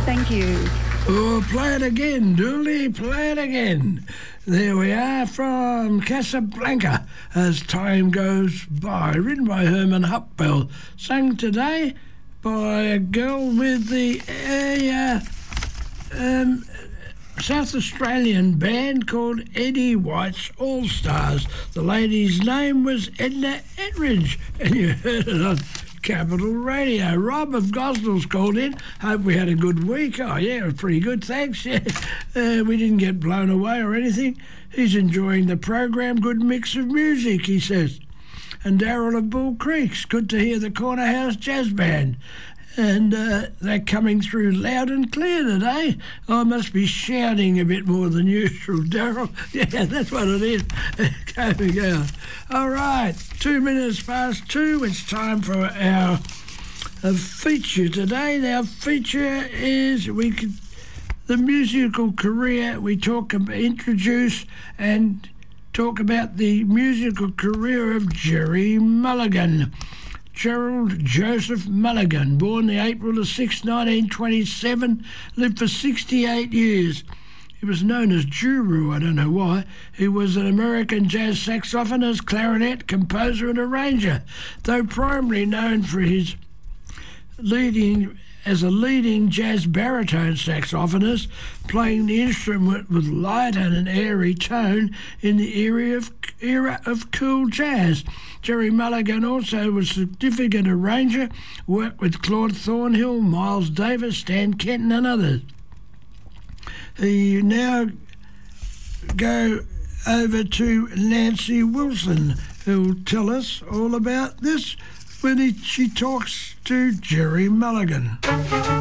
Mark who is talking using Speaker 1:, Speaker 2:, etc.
Speaker 1: Thank you.
Speaker 2: Oh, play it again, Dooley, play it again. There we are from Casablanca as time goes by, written by Herman Hupbell, sung today by a girl with the South Australian band called Eddie White's All Stars. The lady's name was Edna Ettridge, and you heard it on Capital Radio. Rob of Gosnell's called in. Hope we had a good week. Oh, yeah, it was pretty good, thanks. Yeah. We didn't get blown away or anything. He's enjoying the program. Good mix of music, he says. And Darryl of Bull Creek's good to hear the Corner House Jazz Band. And they're coming through loud and clear today. I must be shouting a bit more than usual, Darryl. Yeah, that's what it is. Going out. All right, 2 minutes past 2. It's time for our feature today. Our feature is the musical career. We introduce and talk about the musical career of Gerry Mulligan. Gerald Joseph Mulligan, born the April the 6th, 1927, lived for 68 years. He was known as Juru, I don't know why. He was an American jazz saxophonist, clarinet, composer and arranger, though primarily known for his leading jazz baritone saxophonist, playing the instrument with light and an airy tone in the era of cool jazz. Gerry Mulligan also was a significant arranger, worked with Claude Thornhill, Miles Davis, Stan Kenton and others. He now go over to Nancy Wilson, who will tell us all about this when she talks to Gerry Mulligan.